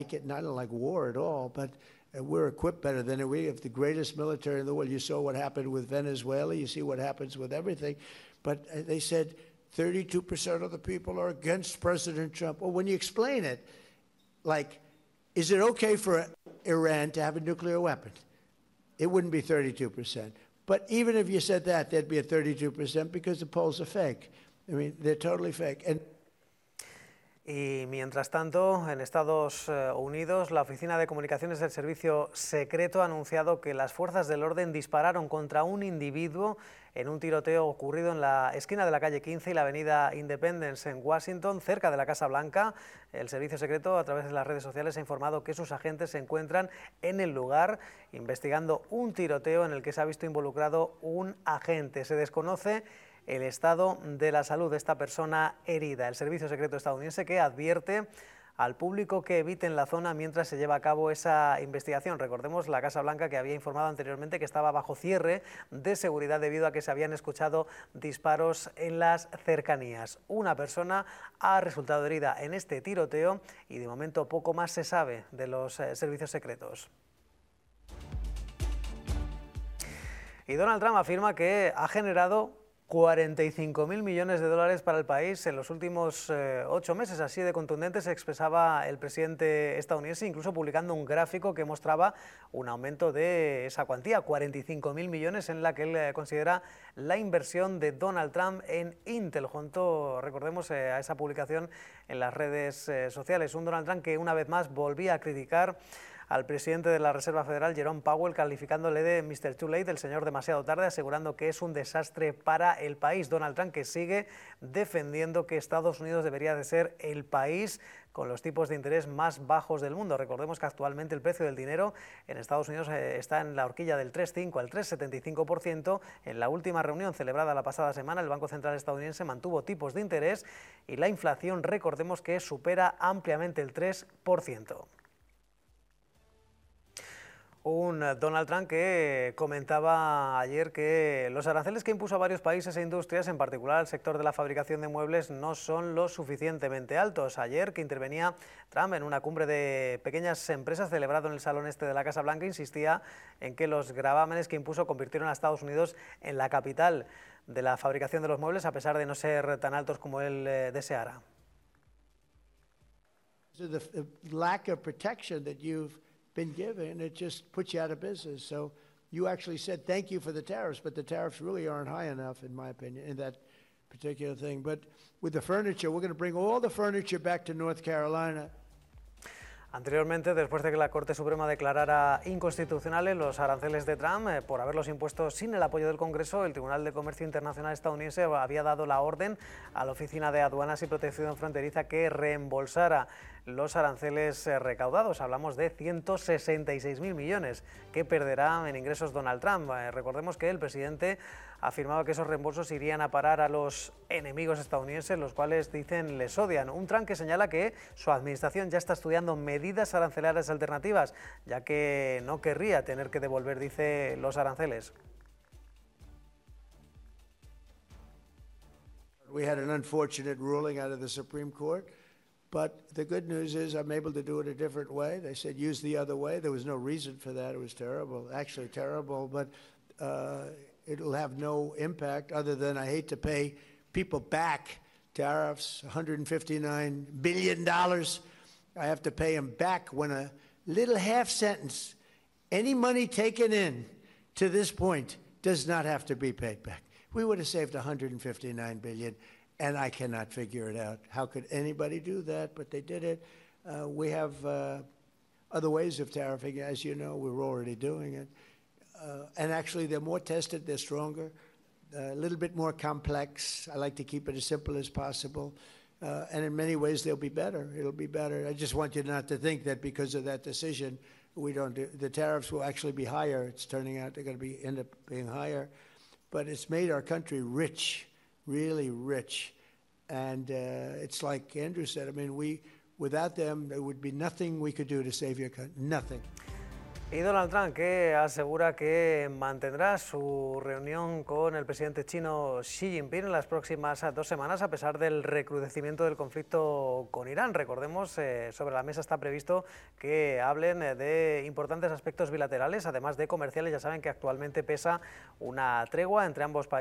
I don't like war at all, but we're equipped better than we have the greatest military in the world. You saw what happened with Venezuela. You see what happens with everything. But they said 32% of the people are against President Trump. Well, when you explain it, like, is it okay for Iran to have a nuclear weapon? It wouldn't be 32%. But even if you said that, there'd be a 32% because the polls are fake. I mean, they're totally fake. Y mientras tanto, en Estados Unidos, la Oficina de Comunicaciones del Servicio Secreto ha anunciado que las fuerzas del orden dispararon contra un individuo en un tiroteo ocurrido en la esquina de la calle 15 y la avenida Independence en Washington, cerca de la Casa Blanca. El Servicio Secreto, a través de las redes sociales, ha informado que sus agentes se encuentran en el lugar investigando un tiroteo en el que se ha visto involucrado un agente. Se desconoce el estado de la salud de esta persona herida. El Servicio Secreto estadounidense que advierte al público que eviten la zona mientras se lleva a cabo esa investigación. Recordemos la Casa Blanca que había informado anteriormente que estaba bajo cierre de seguridad debido a que se habían escuchado disparos en las cercanías. Una persona ha resultado herida en este tiroteo y de momento poco más se sabe de los servicios secretos. Y Donald Trump afirma que ha generado 45.000 millones de dólares para el país en los últimos 8 meses. Así de contundente se expresaba el presidente estadounidense, incluso publicando un gráfico que mostraba un aumento de esa cuantía, 45.000 millones, en la que él considera la inversión de Donald Trump en Intel, junto, recordemos, a esa publicación en las redes sociales. Un Donald Trump que una vez más volvía a criticar al presidente de la Reserva Federal, Jerome Powell, calificándole de Mr. Too Late, el señor demasiado tarde, asegurando que es un desastre para el país. Donald Trump que sigue defendiendo que Estados Unidos debería de ser el país con los tipos de interés más bajos del mundo. Recordemos que actualmente el precio del dinero en Estados Unidos está en la horquilla del 3,5 al 3,75%. En la última reunión celebrada la pasada semana, el Banco Central estadounidense mantuvo tipos de interés y la inflación, recordemos que supera ampliamente el 3%. Un Donald Trump que comentaba ayer que los aranceles que impuso a varios países e industrias, en particular al sector de la fabricación de muebles, no son lo suficientemente altos. Ayer que intervenía Trump en una cumbre de pequeñas empresas celebrado en el Salón Este de la Casa Blanca, insistía en que los gravámenes que impuso convirtieron a Estados Unidos en la capital de la fabricación de los muebles, a pesar de no ser tan altos como él deseara. The lack of protection that you've been given, it just puts you out of business. So you actually said thank you for the tariffs, but the tariffs really aren't high enough, in my opinion, in that particular thing. But with the furniture, we're going to bring all the furniture back to North Carolina. Anteriormente, después de que la Corte Suprema declarara inconstitucionales los aranceles de Trump por haberlos impuesto sin el apoyo del Congreso, el Tribunal de Comercio Internacional estadounidense había dado la orden a la Oficina de Aduanas y Protección Fronteriza que reembolsara los aranceles recaudados. Hablamos de 166.000 millones que perderá en ingresos Donald Trump. Recordemos que el presidente afirmaba que esos reembolsos irían a parar a los enemigos estadounidenses, los cuales dicen les odian. Un Trump que señala que su administración ya está estudiando medidas arancelarias alternativas, ya que no querría tener que devolver, dice, los aranceles. We had an unfortunate ruling out of the Supreme Court. But the good news is I'm able to do it a different way. They said use the other way. There was no reason for that. It was terrible, actually terrible. But it'll have no impact other than I hate to pay people back tariffs, $159 billion. I have to pay them back when a little half sentence, any money taken in to this point does not have to be paid back. We would have saved $159 billion. And I cannot figure it out. How could anybody do that? But they did it. We have other ways of tariffing. As you know, we're already doing it. And actually, they're more tested. They're stronger. A little bit more complex. I like to keep it as simple as possible. And in many ways, they'll be better. It'll be better. I just want you not to think that because of that decision, we don't do, the tariffs will actually be higher. It's turning out they're going to end up being higher. But it's made our country rich. Really rich, and it's like Andrew said. I mean, without them, there would be nothing we could do to save your country. Nothing. Y Donald Trump, que asegura que mantendrá su reunión con el presidente chino Xi Jinping en las próximas 2 semanas, a pesar del recrudecimiento del conflicto con Irán. Recordemos, sobre la mesa está previsto que hablen de importantes aspectos bilaterales, además de comerciales. Ya saben que actualmente pesa una tregua entre ambos países.